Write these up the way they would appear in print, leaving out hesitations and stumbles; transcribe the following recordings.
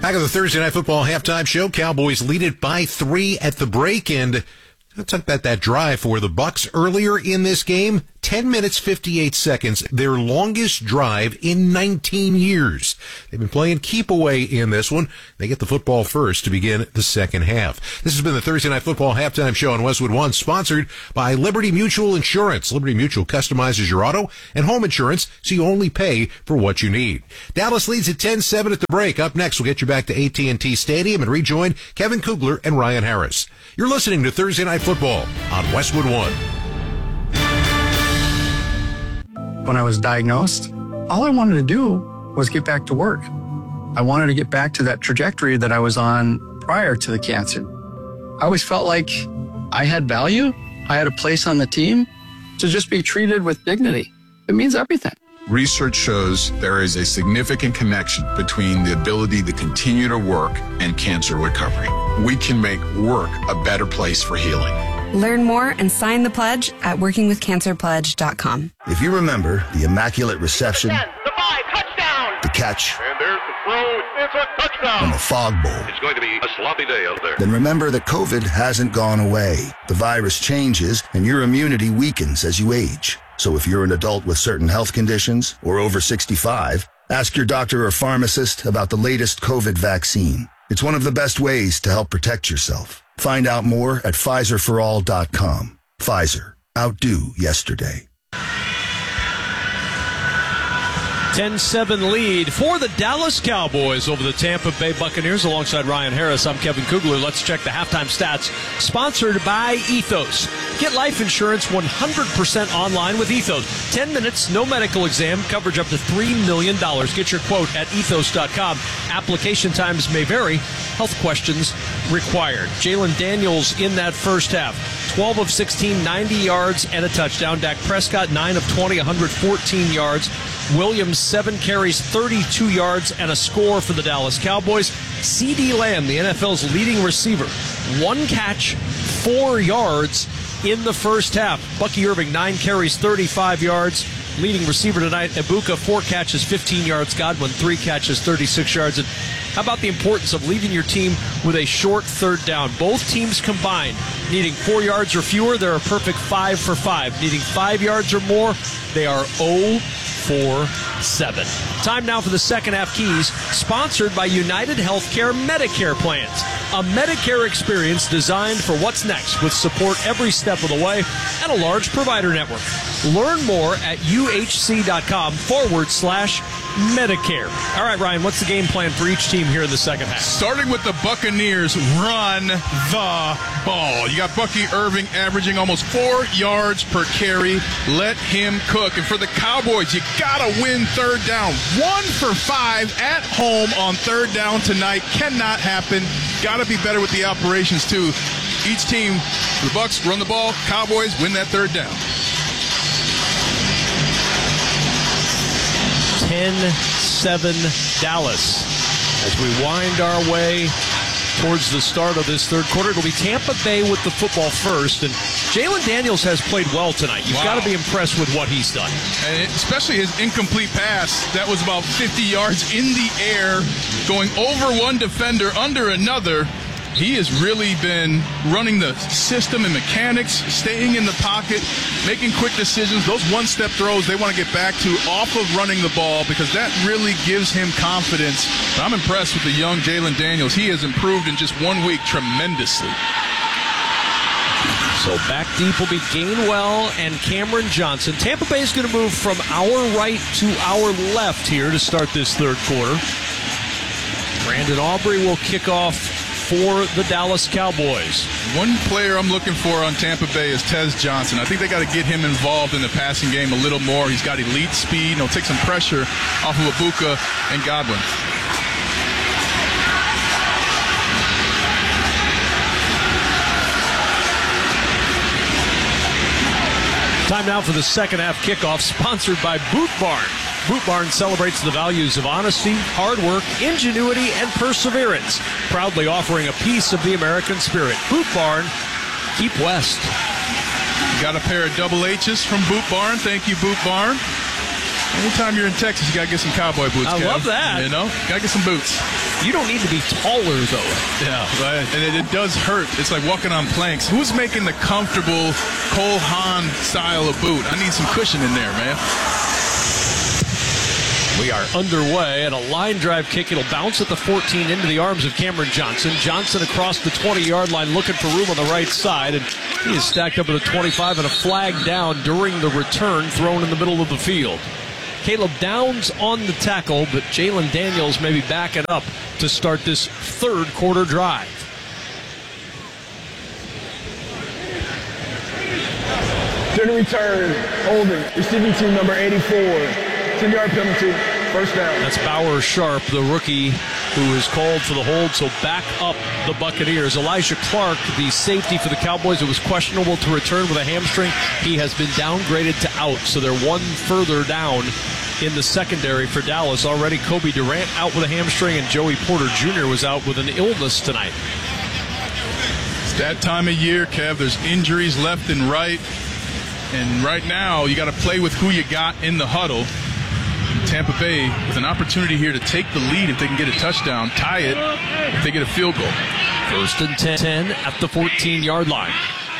Back on the Thursday Night Football halftime show, Cowboys lead it by 3 at the break, and let's talk about that drive for the Bucs earlier in this game. 10 minutes, 58 seconds, their longest drive in 19 years. They've been playing keep away in this one. They get the football first to begin the second half. This has been the Thursday Night Football halftime show on Westwood One, sponsored by Liberty Mutual Insurance. Liberty Mutual customizes your auto and home insurance so you only pay for what you need. Dallas leads at 10-7 at the break. Up next, we'll get you back to AT&T Stadium and rejoin Kevin Kugler and Ryan Harris. You're listening to Thursday Night Football on Westwood One. When I was diagnosed, all I wanted to do was get back to work. I wanted to get back to that trajectory that I was on prior to the cancer. I always felt like I had value. I had a place on the team. To just be treated with dignity, it means everything. Research shows there is a significant connection between the ability to continue to work and cancer recovery. We can make work a better place for healing. Learn more and sign the pledge at workingwithcancerpledge.com. If you remember the immaculate reception, 10, the 5, touchdown! the catch, And there's the throw, it's a touchdown! and the fog bowl, It's going to be a sloppy day out there. then remember that COVID hasn't gone away. The virus changes and your immunity weakens as you age. So if you're an adult with certain health conditions or over 65, ask your doctor or pharmacist about the latest COVID vaccine. It's one of the best ways to help protect yourself. Find out more at PfizerForAll.com. Pfizer. Outdo yesterday. 10-7 lead for the Dallas Cowboys over the Tampa Bay Buccaneers. Alongside Ryan Harris, I'm Kevin Kugler. Let's check the halftime stats. Sponsored by Ethos. Get life insurance 100% online with Ethos. 10 minutes, no medical exam, coverage up to $3 million. Get your quote at ethos.com. Application times may vary. Health questions required. Jalen Daniels in that first half. 12 of 16, 90 yards and a touchdown. Dak Prescott, 9 of 20, 114 yards. Williams, 7 carries, 32 yards, and a score for the Dallas Cowboys. CeeDee Lamb, the NFL's leading receiver, 1 catch, 4 yards in the first half. Bucky Irving, 9 carries, 35 yards. Leading receiver tonight, Ibuka, 4 catches, 15 yards. Godwin, 3 catches, 36 yards. And how about the importance of leaving your team with a short third down? Both teams combined, needing 4 yards or fewer, they're a perfect 5 for 5. Needing 5 yards or more, they are 0 for 7. Time now for the second half keys, sponsored by United Healthcare Medicare Plans. A Medicare experience designed for what's next, with support every step of the way and a large provider network. Learn more at uhc.com/Medicare. All right, Ryan, what's the game plan for each team here in the second half? Starting with the Buccaneers, run the ball. You got Bucky Irving averaging almost 4 yards per carry. Let him cook. And for the Cowboys, you got to win third down. 1 for 5 at home on third down tonight. Cannot happen. Got to be better with the operations, too. Each team, the Bucs run the ball. Cowboys win that third down. 10-7 Dallas. As we wind our way towards the start of this third quarter, it'll be Tampa Bay with the football first. And Jalen Daniels has played well tonight. You've got to be impressed with what he's done. And especially his incomplete pass. That was about 50 yards in the air, going over one defender, under another. He has really been running the system and mechanics, staying in the pocket, making quick decisions. Those one-step throws they want to get back to off of running the ball, because that really gives him confidence. But I'm impressed with the young Jalen Daniels. He has improved in just 1 week tremendously. So back deep will be Gainwell and Cameron Johnson. Tampa Bay is going to move from our right to our left here to start this third quarter. Brandon Aubrey will kick off for the Dallas Cowboys. One player I'm looking for on Tampa Bay is Tez Johnson. I think they got to get him involved in the passing game a little more. He's got elite speed, and he'll take some pressure off of Ibuka and Godwin. Time now for the second half kickoff, sponsored by Boot Barn. Boot Barn celebrates the values of honesty, hard work, ingenuity, and perseverance, proudly offering a piece of the American spirit. Boot Barn, keep west. Got a pair of double H's from Boot Barn. Thank you, Boot Barn. Anytime you're in Texas, you got to get some cowboy boots, I Kev. love that. You know? Got to get some boots. You don't need to be taller, though. Yeah, right. And it does hurt. It's like walking on planks. Who's making the comfortable Cole Haan style of boot? I need some cushion in there, man. We are underway, and a line drive kick. It'll bounce at the 14 into the arms of Cameron Johnson. Johnson across the 20-yard line looking for room on the right side, and he is stacked up at the 25 and a flag down during the return thrown in the middle of the field. Caleb Downs on the tackle, but Jalen Daniels may be backing up to start this third quarter drive. During the return, holding, receiving team number 84. 10-yard penalty, first down. That's Bauer Sharp, the rookie, who is called for the hold, so back up the Buccaneers. Elijah Clark, the safety for the Cowboys, it was questionable to return with a hamstring. He has been downgraded to out, so they're one further down in the secondary for Dallas. Already Kobe Durant out with a hamstring, and Joey Porter Jr. was out with an illness tonight. It's that time of year, Kev. There's injuries left and right. And right now, you got to play with who you got in the huddle. Tampa Bay with an opportunity here to take the lead if they can get a touchdown, tie it if they get a field goal. First and 10 at the 14-yard line.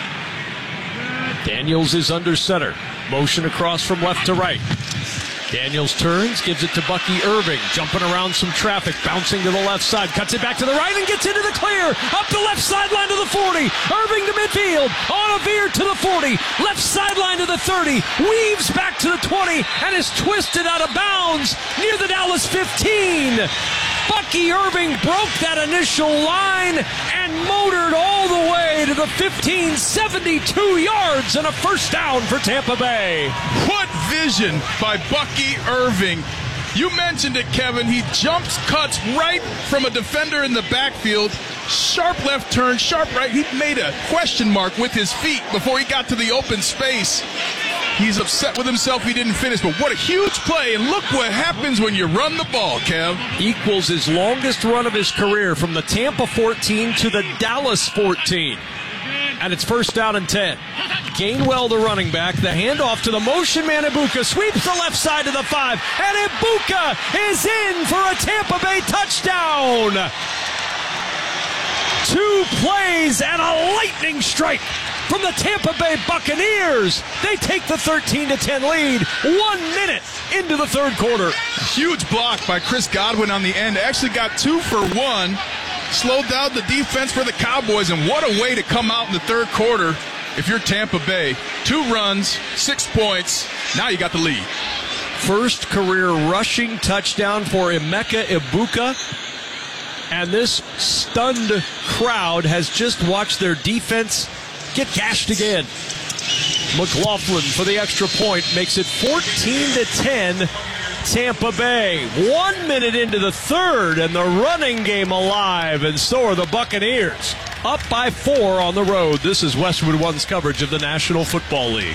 Daniels is under center. Motion across from left to right. Daniels turns, gives it to Bucky Irving, jumping around some traffic, bouncing to the left side, cuts it back to the right and gets into the clear, up the left sideline to the 40, Irving to midfield, on a veer to the 40, left sideline to the 30, weaves back to the 20, and is twisted out of bounds near the Dallas 15. Bucky Irving broke that initial line and motored all the way to the 15, 72 yards and a first down for Tampa Bay. What vision by Bucky Irving. You mentioned it, Kevin. He jumps, cuts right from a defender in the backfield. Sharp left turn, sharp right. He made a question mark with his feet before he got to the open space. He's upset with himself he didn't finish, but what a huge play, and look what happens when you run the ball, Kev. Equals his longest run of his career from the Tampa 14 to the Dallas 14. And it's first down and 10. Gainwell, the running back, the handoff to the motion man Ibuka, sweeps the left side to the 5, and Ibuka is in for a Tampa Bay touchdown. 2 plays and a lightning strike from the Tampa Bay Buccaneers. They take the 13-10 lead 1 minute into the third quarter. Huge block by Chris Godwin on the end. Actually got 2 for 1. Slowed down the defense for the Cowboys, and what a way to come out in the third quarter if you're Tampa Bay. 2 runs, 6 points. Now you got the lead. First career rushing touchdown for Emeka Ibuka. And this stunned crowd has just watched their defense get gashed again. McLaughlin for the extra point makes it 14-10 Tampa Bay. 1 minute into the third, and the running game alive, and so are the Buccaneers. Up by 4 on the road. This is Westwood One's coverage of the National Football League.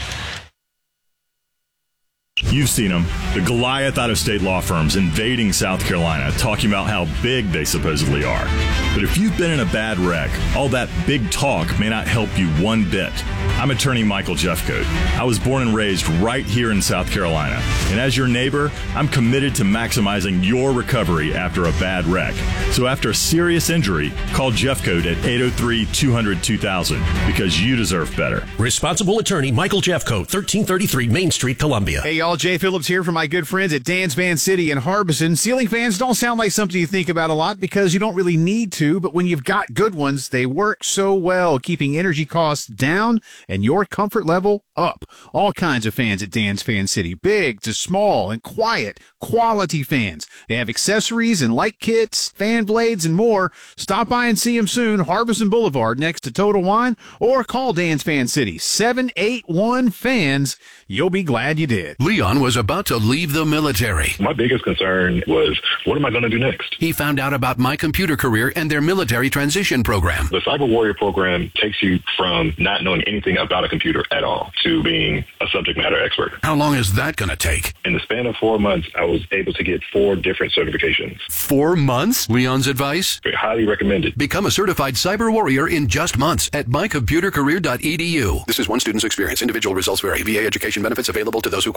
You've seen them, the Goliath out-of-state law firms invading South Carolina, talking about how big they supposedly are. But if you've been in a bad wreck, all that big talk may not help you one bit. I'm attorney Michael Jeffcoat. I was born and raised right here in South Carolina. And as your neighbor, I'm committed to maximizing your recovery after a bad wreck. So after a serious injury, call Jeffcoat at 803-200-2000 because you deserve better. Responsible attorney Michael Jeffcoat, 1333 Main Street, Columbia. Hey, y'all, Jay Phillips here from my good friends at Dan's Fan City in Harbison. Ceiling fans don't sound like something you think about a lot because you don't really need to, but when you've got good ones, they work so well, keeping energy costs down and your comfort level up. All kinds of fans at Dan's Fan City, big to small and quiet, quality fans. They have accessories and light kits, fan blades, and more. Stop by and see them soon, Harbison Boulevard next to Total Wine, or call Dan's Fan City, 781-FANS. You'll be glad you did. Leon was about to leave the military. My biggest concern was, what am I going to do next? He found out about My Computer Career and their military transition program. The Cyber Warrior program takes you from not knowing anything about a computer at all to being a subject matter expert. How long is that going to take? In the span of 4 months, I was able to get 4 different certifications. 4 months? Leon's advice? Highly recommended. Become a certified cyber warrior in just months at mycomputercareer.edu. This is one student's experience. Individual results vary. VA education benefits available to those who qualify.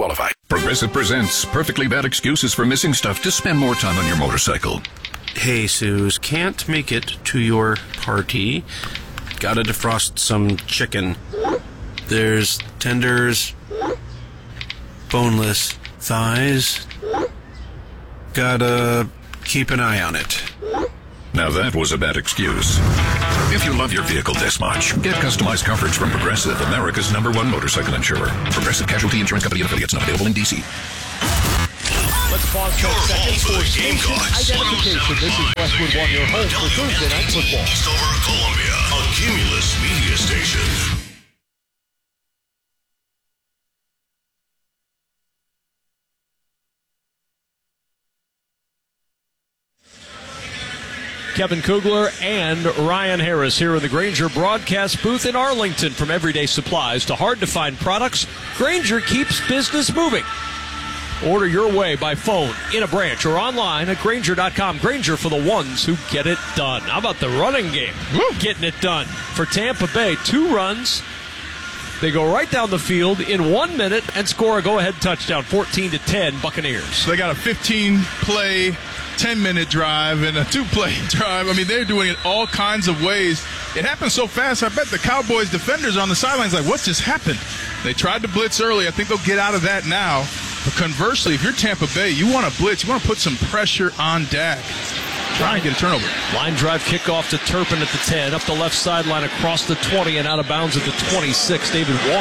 Progressive presents Perfectly Bad Excuses for Missing Stuff to Spend More Time on Your Motorcycle. Hey, Suze, can't make it to your party. Gotta defrost some chicken. There's tenders, boneless thighs. Gotta keep an eye on it. Now that was a bad excuse. If you love your vehicle this much, get customized coverage from Progressive, America's #1 motorcycle insurer. Progressive Casualty Insurance Company and affiliates, not available in D.C. Let's pause for a second for station identification. This is Westwood One, your home for Thursday Night Football. East over Columbia, a Cumulus media station. Kevin Kugler and Ryan Harris here in the Grainger broadcast booth in Arlington. From everyday supplies to hard-to-find products, Grainger keeps business moving. Order your way by phone, in a branch, or online at Grainger.com. Grainger, for the ones who get it done. How about the running game? Getting it done. For Tampa Bay, 2 runs. They go right down the field in 1 minute and score a go-ahead touchdown, 14-10 Buccaneers. So they got a 15-play, 10-minute drive and a 2-play drive. I mean, they're doing it all kinds of ways. It happened so fast, I bet the Cowboys defenders on the sidelines like, what just happened? They tried to blitz early. I think they'll get out of that now. But conversely, if you're Tampa Bay, you want to blitz. You want to put some pressure on Dak. Try and get a turnover. Line drive kickoff to Turpin at the 10, up the left sideline across the 20 and out of bounds at the 26. David Walker